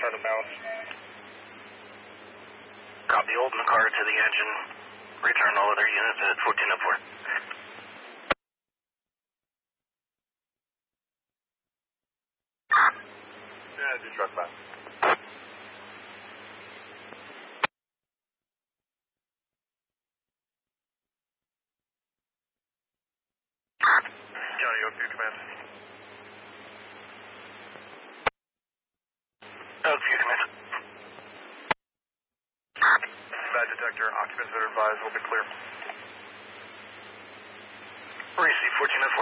trying to bounce. Copy, holding the car to the engine. Return all other units at 1404. Yeah, do truck back. County Oakview Command. Oakview Command. Bad detector, occupants that are advised will be clear. Receive 1404.